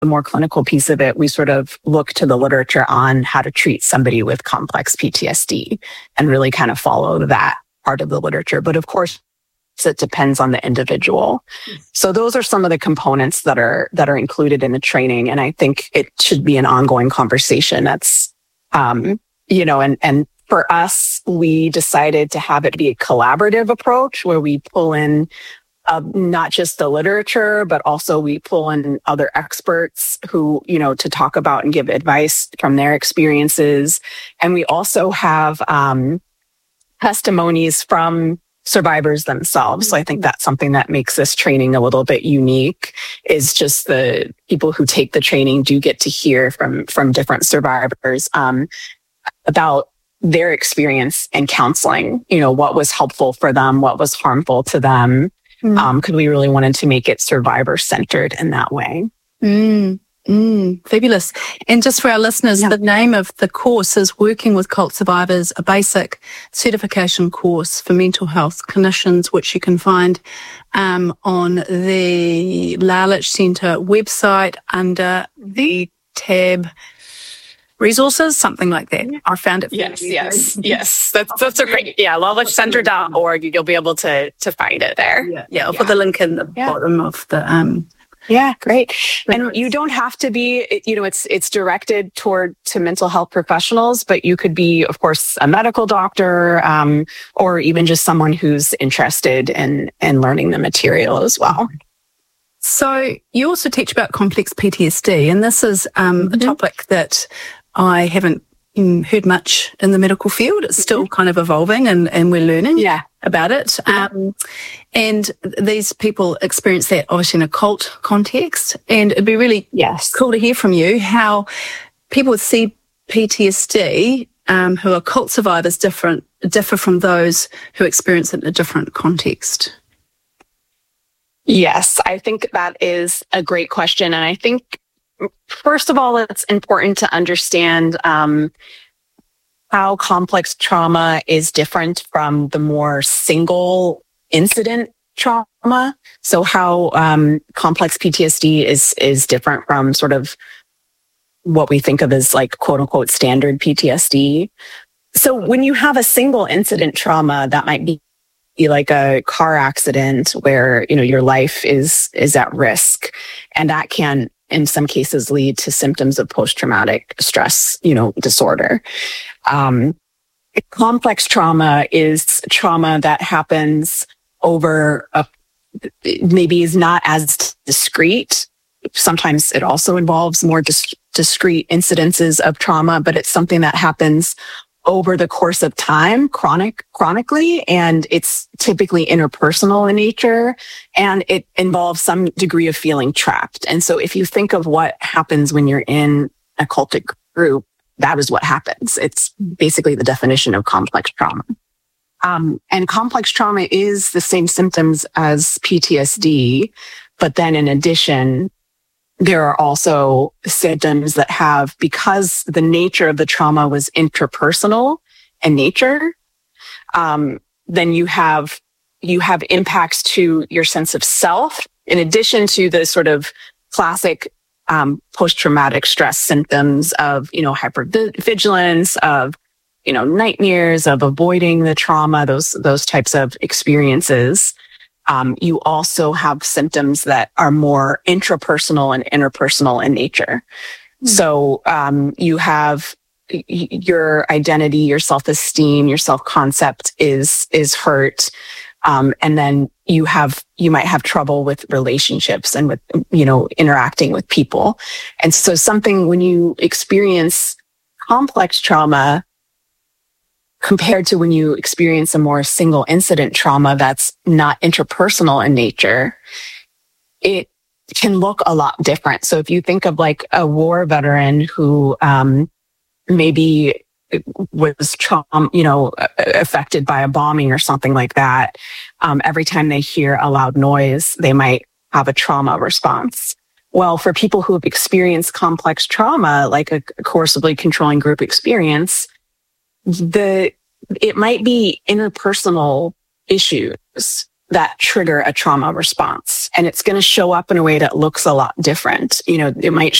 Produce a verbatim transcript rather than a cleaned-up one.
more clinical piece of it, we sort of look to the literature on how to treat somebody with complex P T S D and really kind of follow that part of the literature. But of course, it depends on the individual. So those are some of the components that are that are included in the training. And I think it should be an ongoing conversation. That's, um, you know, and, and for us, we decided to have it be a collaborative approach where we pull in uh, not just the literature, but also we pull in other experts who, you know, to talk about and give advice from their experiences. And we also have um, testimonies from survivors themselves. So I think that's something that makes this training a little bit unique, is just the people who take the training do get to hear from, from different survivors um, about their experience in counseling, you know, what was helpful for them, what was harmful to them. Mm. Um, because we really wanted to make it survivor centered in that way. Mm. Mm, fabulous. And just for our listeners, yeah. the name of the course is Working with Cult Survivors, a basic certification course for mental health clinicians, which you can find um, on the Lalich Centre website under the tab resources, something like that. I found it. Yes, yes, yes. That's that's a great, yeah, lalich centre dot org. You'll be able to to find it there. Yeah, yeah I'll yeah. put the link in the yeah. bottom of the um Yeah, great. And you don't have to be, you know, it's it's directed toward to mental health professionals, but you could be, of course, a medical doctor, um, or even just someone who's interested in in learning the material as well. So you also teach about complex P T S D, and this is um, mm-hmm. a topic that I haven't heard much in the medical field. It's still kind of evolving, and, and we're learning yeah. about it. Um, and these people experience that obviously in a cult context. And it'd be really yes. cool to hear from you how people with C P T S D um, who are cult survivors different differ from those who experience it in a different context. Yes, I think that is a great question. And I think, first of all, it's important to understand um, how complex trauma is different from the more single incident trauma. So how um, complex P T S D is is different from sort of what we think of as like quote unquote standard P T S D. So when you have a single incident trauma, that might be like a car accident where, you know, your life is is at risk, and that can in some cases lead to symptoms of post-traumatic stress, you know, disorder. Um, complex trauma is trauma that happens over a, maybe is not as discrete. Sometimes it also involves more dis- discrete incidences of trauma, but it's something that happens over the course of time, chronic, chronically, and it's typically interpersonal in nature, and it involves some degree of feeling trapped. And so if you think of what happens when you're in a cultic group, that is what happens. It's basically the definition of complex trauma. Um, and complex trauma is the same symptoms as P T S D, but then in addition, there are also symptoms that have, because the nature of the trauma was interpersonal in nature, um, then you have, you have impacts to your sense of self, in addition to the sort of classic um, post-traumatic stress symptoms of, you know, hypervigilance, of, you know, nightmares, of avoiding the trauma, those, those types of experiences. Um, you also have symptoms that are more intrapersonal and interpersonal in nature. Mm. So um, you have y- your identity, your self-esteem, your self-concept is is hurt, um, and then you have you might have trouble with relationships and with, you know, interacting with people. And so something, when you experience complex trauma compared to when you experience a more single incident trauma that's not interpersonal in nature, it can look a lot different. So if you think of like a war veteran who um, maybe was, trauma, you know, affected by a bombing or something like that, um, every time they hear a loud noise, they might have a trauma response. Well, for people who have experienced complex trauma, like a coercively controlling group experience, the it might be interpersonal issues that trigger a trauma response. And it's going to show up in a way that looks a lot different. You know, it might